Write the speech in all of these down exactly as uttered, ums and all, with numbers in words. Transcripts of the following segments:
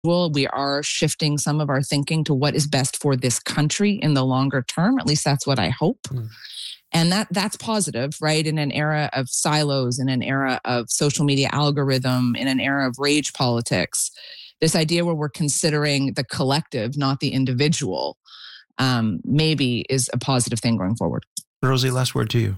We are shifting some of our thinking to what is best for this country in the longer term. At least that's what I hope. Mm. And that that's positive, right? In an era of silos, in an era of social media algorithm, in an era of rage politics, this idea where we're considering the collective, not the individual, um, maybe is a positive thing going forward. Rosie, last word to you.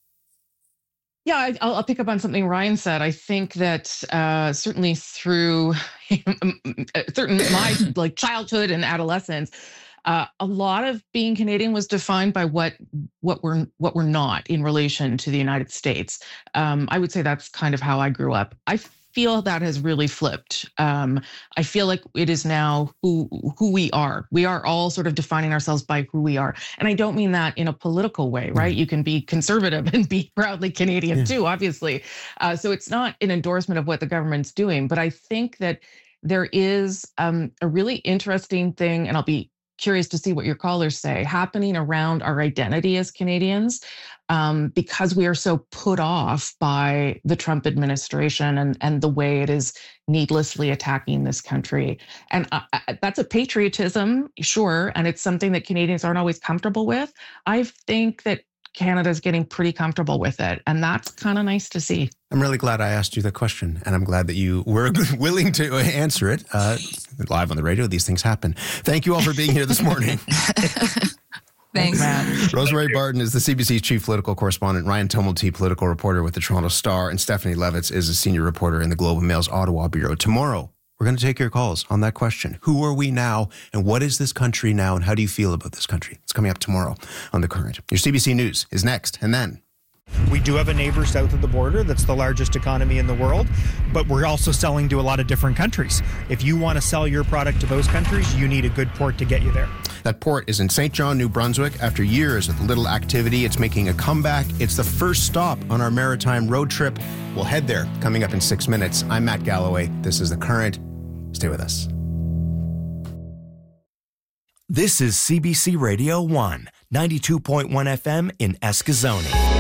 Yeah, I, I'll, I'll pick up on something Ryan said. I think that uh, certainly through certain my like childhood and adolescence, uh, a lot of being Canadian was defined by what what we're what we're not in relation to the United States. Um, I would say that's kind of how I grew up. I feel that has really flipped. Um, I feel like it is now who who we are. We are all sort of defining ourselves by who we are. And I don't mean that in a political way, right? You can be conservative and be proudly Canadian yeah. too, obviously. Uh, so it's not an endorsement of what the government's doing, but I think that there is um, a really interesting thing, and I'll be curious to see what your callers say, happening around our identity as Canadians, um, because we are so put off by the Trump administration and, and the way it is needlessly attacking this country. And uh, that's a patriotism, sure, and it's something that Canadians aren't always comfortable with. I think that Canada's getting pretty comfortable with it, and that's kind of nice to see. I'm really glad I asked you the question, and I'm glad that you were willing to answer it. Uh, live on the radio, these things happen. Thank you all for being here this morning. Thanks, man. Rosemary Barton is the C B C's chief political correspondent. Ryan Tumulty, political reporter with the Toronto Star, and Stephanie Levitz is a senior reporter in the Globe and Mail's Ottawa bureau. Tomorrow, we're going to take your calls on that question. Who are we now, and what is this country now, and how do you feel about this country? It's coming up tomorrow on The Current. Your C B C News is next, and then... We do have a neighbor south of the border that's the largest economy in the world, but we're also selling to a lot of different countries. If you want to sell your product to those countries, you need a good port to get you there. That port is in Saint John, New Brunswick. After years of little activity, it's making a comeback. It's the first stop on our maritime road trip. We'll head there coming up in six minutes. I'm Matt Galloway. This is The Current. Stay with us. This is C B C Radio one, ninety-two point one F M in Eskazoni.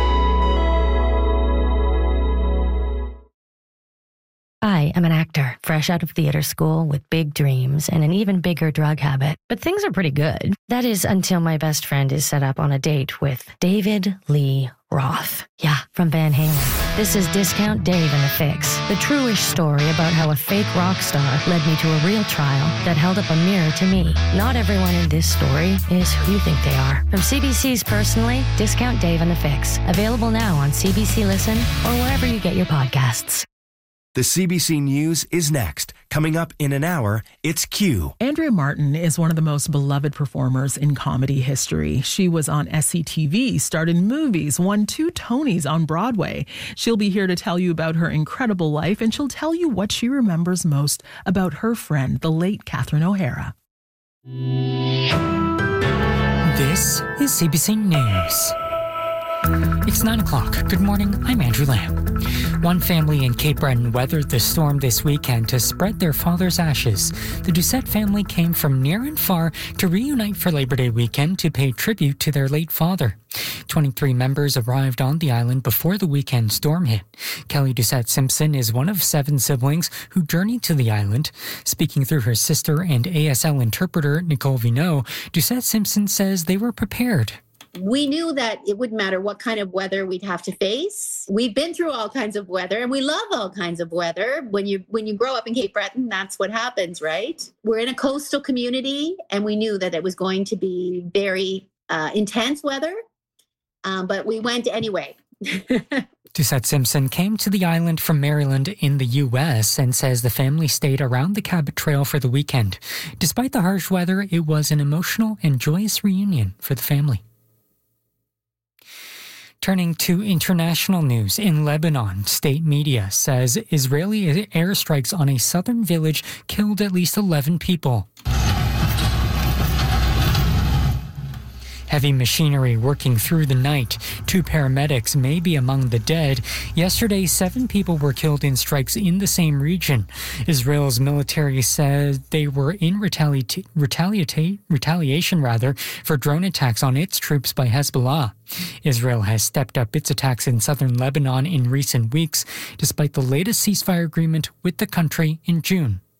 I am an actor, fresh out of theater school with big dreams and an even bigger drug habit. But things are pretty good. That is until my best friend is set up on a date with David Lee Roth. Yeah, from Van Halen. This is Discount Dave and the Fix, the true-ish story about how a fake rock star led me to a real trial that held up a mirror to me. Not everyone in this story is who you think they are. From C B C's Personally, Discount Dave and the Fix. Available now on C B C Listen or wherever you get your podcasts. The C B C News is next. Coming up in an hour, it's Q. Andrea Martin is one of the most beloved performers in comedy history. She was on S C T V, starred in movies, won two Tonys on Broadway. She'll be here to tell you about her incredible life, and she'll tell you what she remembers most about her friend, the late Catherine O'Hara. This is C B C News. It's nine o'clock. Good morning, I'm Andrew Lamb. One family in Cape Breton weathered the storm this weekend to spread their father's ashes. The Doucette family came from near and far to reunite for Labor Day weekend to pay tribute to their late father. twenty-three members arrived on the island before the weekend storm hit. Kelly Doucette Simpson is one of seven siblings who journeyed to the island. Speaking through her sister and A S L interpreter Nicole Vineau, Doucette Simpson says they were prepared. We knew that it wouldn't matter what kind of weather we'd have to face. We've been through all kinds of weather, and we love all kinds of weather. When you when you grow up in Cape Breton, that's what happens, right? We're in a coastal community, and we knew that it was going to be very uh, intense weather, um, but we went anyway. Doucette Simpson came to the island from Maryland in the U S and says the family stayed around the Cabot Trail for the weekend. Despite the harsh weather, it was an emotional and joyous reunion for the family. Turning to international news, in Lebanon, state media says Israeli airstrikes on a southern village killed at least eleven people. Heavy machinery working through the night. Two paramedics may be among the dead. Yesterday, seven people were killed in strikes in the same region. Israel's military said they were in retaliata- retaliata- retaliation rather, for drone attacks on its troops by Hezbollah. Israel has stepped up its attacks in southern Lebanon in recent weeks, despite the latest ceasefire agreement with the country in June.